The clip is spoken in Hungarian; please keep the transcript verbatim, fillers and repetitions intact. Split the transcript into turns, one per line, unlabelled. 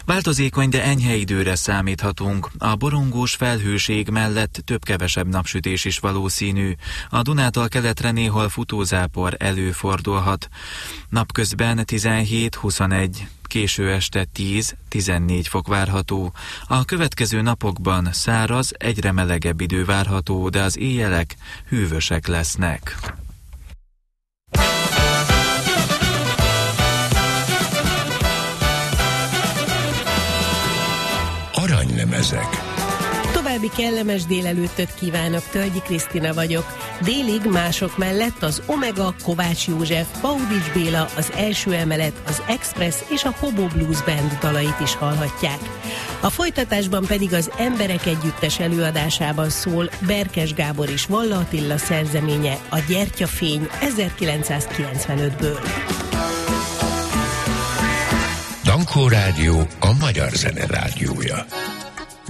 Változékony, de enyhe időre számíthatunk. A borongós felhőség mellett több-kevesebb napsütés is valószínű. A Dunától keletre néhol futózápor előfordulhat. Napközben tizenhét-huszonegy, késő este tíz-tizennégy fok várható. A következő napokban száraz, egyre melegebb idő várható, de az éjjelek hűvösek lesznek.
Aranylemezek.
További kellemes délelőttöt kívánok, Tölgyi Krisztina vagyok. Délig mások mellett az Omega, Kovács József, Baudics Béla, az Első Emelet, az Express és a Hobo Blues Band dalait is hallhatják. A folytatásban pedig az Emberek Együttes előadásában szól Berkes Gábor és Valla Attila szerzeménye, a Gyertyafény ezerkilencszázkilencvenötből.
Dankó Rádió, a magyar zene rádiója.